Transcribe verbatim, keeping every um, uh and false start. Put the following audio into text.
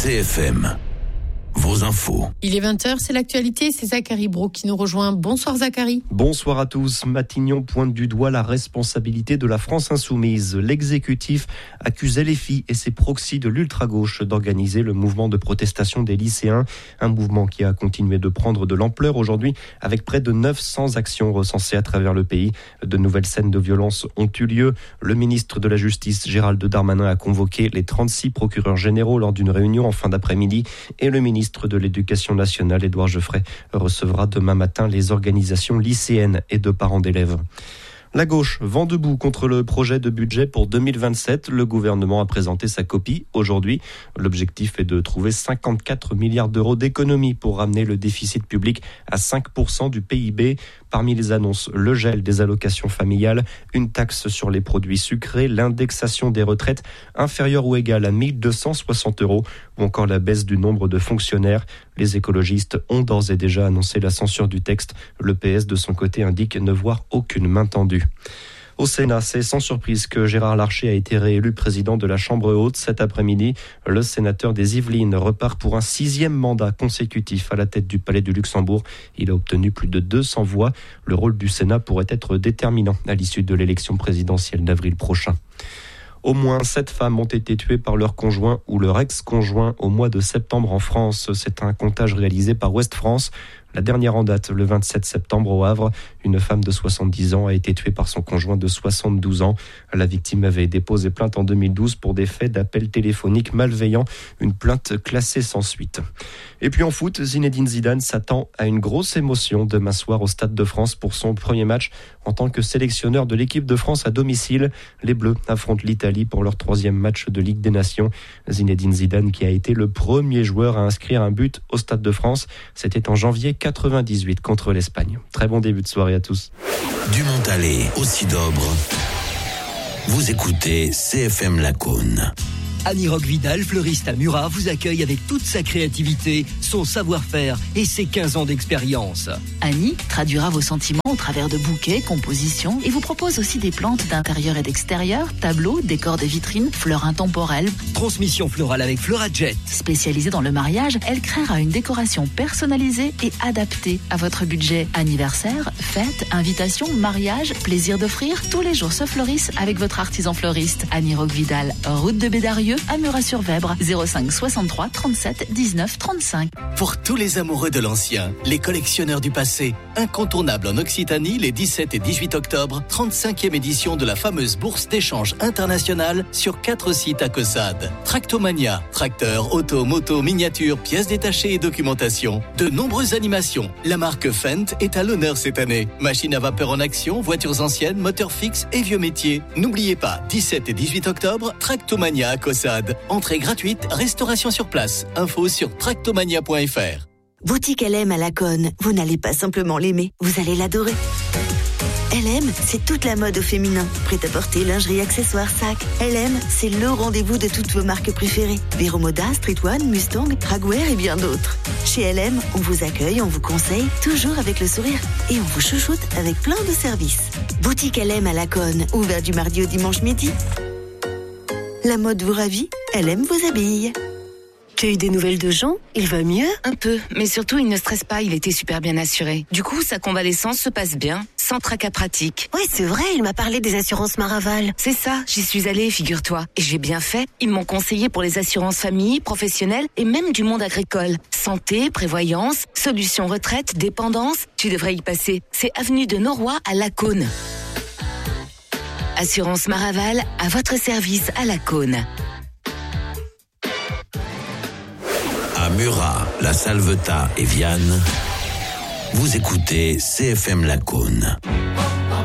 C F M. Vos infos. Il est vingt heures, c'est l'actualité, c'est Zachary Brault qui nous rejoint. Bonsoir Zachary. Bonsoir à tous. Matignon pointe du doigt la responsabilité de la France insoumise. L'exécutif accuse L F I et ses proxys de l'ultra-gauche d'organiser le mouvement de protestation des lycéens. Un mouvement qui a continué de prendre de l'ampleur aujourd'hui avec près de neuf cents actions recensées à travers le pays. De nouvelles scènes de violence ont eu lieu. Le ministre de la Justice, Gérald Darmanin, a convoqué les trente-six procureurs généraux lors d'une réunion en fin d'après-midi et le ministre de l'Éducation nationale, Édouard Geoffrey, recevra demain matin les organisations lycéennes et de parents d'élèves. La gauche vend debout contre le projet de budget pour deux mille vingt-sept. Le gouvernement a présenté sa copie aujourd'hui. L'objectif est de trouver cinquante-quatre milliards d'euros d'économies pour ramener le déficit public à cinq pour cent du P I B. Parmi les annonces, le gel des allocations familiales, une taxe sur les produits sucrés, l'indexation des retraites inférieure ou égale à mille deux cent soixante euros ou encore la baisse du nombre de fonctionnaires. Les écologistes ont d'ores et déjà annoncé la censure du texte. Le P S, de son côté, indique ne voir aucune main tendue. Au Sénat, c'est sans surprise que Gérard Larcher a été réélu président de la Chambre haute cet après-midi. Le sénateur des Yvelines repart pour un sixième mandat consécutif à la tête du Palais du Luxembourg. Il a obtenu plus de deux cents voix. Le rôle du Sénat pourrait être déterminant à l'issue de l'élection présidentielle d'avril prochain. Au moins sept femmes ont été tuées par leur conjoint ou leur ex-conjoint au mois de septembre en France. C'est un comptage réalisé par Ouest France. La dernière en date, le vingt-sept septembre au Havre, une femme de soixante-dix ans a été tuée par son conjoint de soixante-douze ans. La victime avait déposé plainte en deux mille douze pour des faits d'appels téléphoniques malveillants, une plainte classée sans suite. Et puis en foot, Zinedine Zidane s'attend à une grosse émotion demain soir au Stade de France pour son premier match en tant que sélectionneur de l'équipe de France à domicile. Les Bleus affrontent l'Italie pour leur troisième match de Ligue des Nations. Zinedine Zidane, qui a été le premier joueur à inscrire un but au Stade de France, c'était en janvier quatre-vingt-dix-huit contre l'Espagne. Très bon début de soirée à tous. Du Montalet au Sidobre. Vous écoutez C F M Lacaune. Annie Roque-Vidal, fleuriste à Murat, vous accueille avec toute sa créativité, son savoir-faire et ses quinze ans d'expérience. Annie traduira vos sentiments au travers de bouquets, compositions et vous propose aussi des plantes d'intérieur et d'extérieur, tableaux, décors de vitrines, fleurs intemporelles. Transmission florale avec Fleurajet. Spécialisée dans le mariage, elle créera une décoration personnalisée et adaptée à votre budget. Anniversaire, fête, invitation, mariage, plaisir d'offrir, tous les jours se fleurissent avec votre artisan fleuriste. Annie Roque-Vidal, route de Bédarieux, à Murat-sur-Vèbre, zéro cinq soixante-trois trente-sept dix-neuf trente-cinq. Pour tous les amoureux de l'ancien, les collectionneurs du passé, incontournable en Occitanie les dix-sept et dix-huit octobre, trente-cinquième édition de la fameuse bourse d'échange internationale sur quatre sites à Caussade. Tractomania, tracteurs, auto, moto, miniatures, pièces détachées et documentation. De nombreuses animations. La marque Fendt est à l'honneur cette année. Machines à vapeur en action, voitures anciennes, moteurs fixes et vieux métiers. N'oubliez pas, dix-sept et dix-huit octobre, Tractomania à Caussade. Entrée gratuite, restauration sur place. Info sur tractomania point f r. Boutique L M à Lacaune. Vous n'allez pas simplement l'aimer, vous allez l'adorer. L M, c'est toute la mode au féminin. Prêt-à-porter, lingerie, accessoires, sacs. L M, c'est le rendez-vous de toutes vos marques préférées. Vero Moda, Street One, Mustang, Praguewear et bien d'autres. Chez L M, on vous accueille, on vous conseille, toujours avec le sourire. Et on vous chouchoute avec plein de services. Boutique L M à Lacaune, ouvert du mardi au dimanche midi. La mode vous ravit, L M vous habille. Tu as eu des nouvelles de Jean? Il va mieux? Un peu, mais surtout il ne stresse pas, il était super bien assuré. Du coup, sa convalescence se passe bien, sans tracas pratiques. Ouais, c'est vrai, il m'a parlé des assurances Maraval. C'est ça, j'y suis allée, figure-toi. Et j'ai bien fait, ils m'ont conseillé pour les assurances famille, professionnelles et même du monde agricole. Santé, prévoyance, solutions retraite, dépendance, tu devrais y passer. C'est avenue de Noroy à Lacaune. Assurance Maraval, à votre service à Lacaune. À Murat, La Salvetat et Vianne, vous écoutez C F M Lacaune.